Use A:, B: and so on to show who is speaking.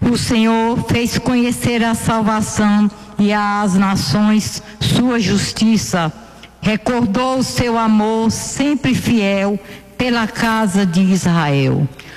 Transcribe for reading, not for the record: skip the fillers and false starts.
A: O Senhor fez conhecer a salvação e às nações sua justiça. Recordou o seu amor sempre fiel pela casa de Israel.